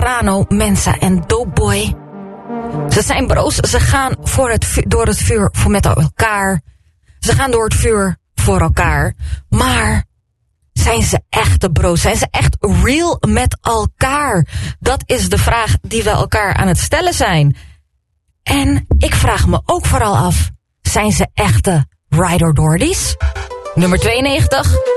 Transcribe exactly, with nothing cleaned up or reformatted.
Soprano, Mensa en Doughboy. Ze zijn bro's, ze gaan voor het vu- door het vuur voor met elkaar. Ze gaan door het vuur voor elkaar. Maar zijn ze echte bro's? Zijn ze echt real met elkaar? Dat is de vraag die we elkaar aan het stellen zijn. En ik vraag me ook vooral af, zijn ze echte ride or dordies? Nummer tweeënnegentig.